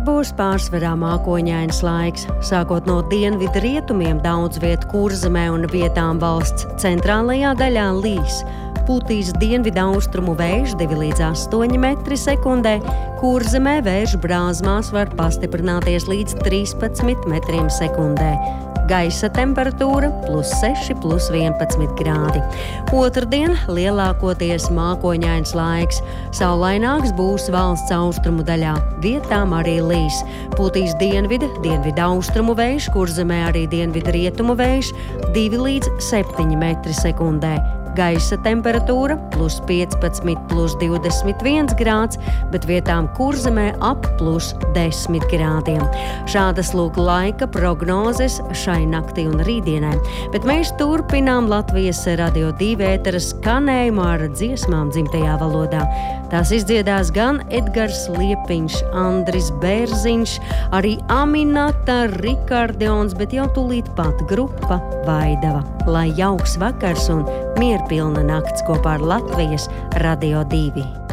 būs pārsvarā mākoņains laiks. Sākot no dienvidu rietumiem daudz vietu Kurzemē un vietām valsts centrālajā daļā līs. Pūtīs dienvidu austrumu vējš 2 līdz 8 metri sekundē. Kurzemē vējš brāzmās var pastiprināties līdz 13 metriem sekundē. Gaisa temperatūra +6, +11 grādi. Otrdien lielākoties mākoņains laiks. Saulaināks būs valsts austrumu daļā. Vietām arī līs. Pūtīs dienvidu austrumu vējš, Kurzemē arī dienvidu rietumu vējš 2 līdz 7 metri sekundē. Gaisa temperatūra +15, +21 grāds, bet vietām Kurzemē ap +10 grādiem. Šādas lūk laika prognozes šai naktī un rītdienai. Bet mēs turpinām Latvijas Radio 2 ētera skanējumu ar dziesmām dzimtajā valodā. Tās izdziedās gan Edgars Liepiņš, Andris Bērziņš, arī Aminata, Rikardions, bet jau tūlīt pat grupa Vaidava. Lai jauks vakars un mierpilna nakts kopā ar Latvijas Radio 2.